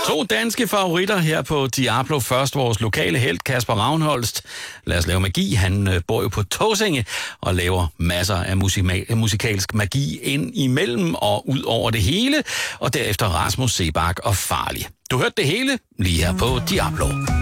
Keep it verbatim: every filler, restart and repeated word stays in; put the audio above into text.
To danske favoritter her på Diablo. Først vores lokale helt Kasper Ravnholst. Lad os lave magi. Han øh, bor jo på Tåsinge og laver masser af musima- musikalsk magi ind imellem og ud over det hele. Og derefter Rasmus Sebak og Farlig. Du hørte det hele lige her på Diablo.